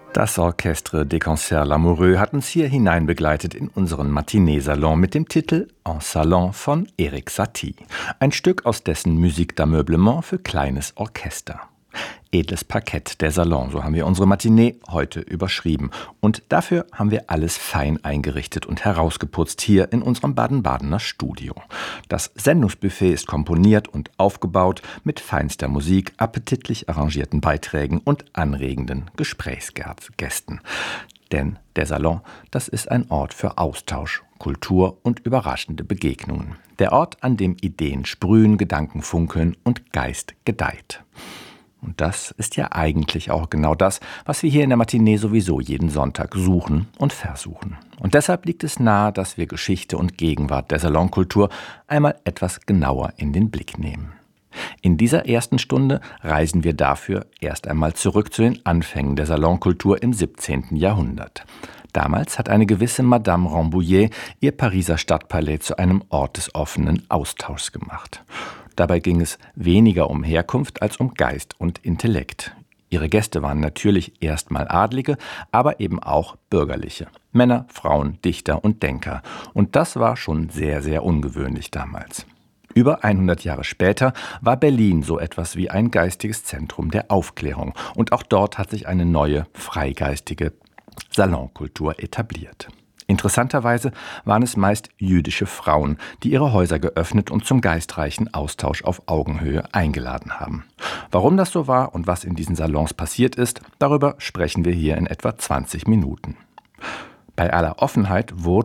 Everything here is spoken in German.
Das Orchestre des Concerts Lamoureux hat uns hier hinein begleitet in unseren Matinee-Salon mit dem Titel En Salon von Erik Satie. Ein Stück aus dessen Musique d'Ameublement für kleines Orchester. Edles Parkett, der Salon, so haben wir unsere Matinee heute überschrieben. Und dafür haben wir alles fein eingerichtet und herausgeputzt hier in unserem Baden-Badener Studio. Das Sendungsbuffet ist komponiert und aufgebaut mit feinster Musik, appetitlich arrangierten Beiträgen und anregenden Gesprächsgästen. Denn der Salon, das ist ein Ort für Austausch, Kultur und überraschende Begegnungen. Der Ort, an dem Ideen sprühen, Gedanken funkeln und Geist gedeiht. Und das ist ja eigentlich auch genau das, was wir hier in der Matinee sowieso jeden Sonntag suchen und versuchen. Und deshalb liegt es nahe, dass wir Geschichte und Gegenwart der Salonkultur einmal etwas genauer in den Blick nehmen. In dieser ersten Stunde reisen wir dafür erst einmal zurück zu den Anfängen der Salonkultur im 17. Jahrhundert. Damals hat eine gewisse Madame Rambouillet ihr Pariser Stadtpalais zu einem Ort des offenen Austauschs gemacht. Dabei ging es weniger um Herkunft als um Geist und Intellekt. Ihre Gäste waren natürlich erstmal Adlige, aber eben auch Bürgerliche. Männer, Frauen, Dichter und Denker. Und das war schon sehr, sehr ungewöhnlich damals. Über 100 Jahre später war Berlin so etwas wie ein geistiges Zentrum der Aufklärung. Und auch dort hat sich eine neue, freigeistige Salonkultur etabliert. Interessanterweise waren es meist jüdische Frauen, die ihre Häuser geöffnet und zum geistreichen Austausch auf Augenhöhe eingeladen haben. Warum das so war und was in diesen Salons passiert ist, darüber sprechen wir hier in etwa 20 Minuten. Bei aller Offenheit wurden